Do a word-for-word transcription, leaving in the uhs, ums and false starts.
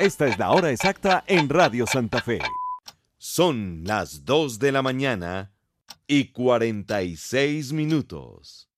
Esta es la hora exacta en Radio Santa Fe. Son las dos de la mañana y cuarenta y seis minutos.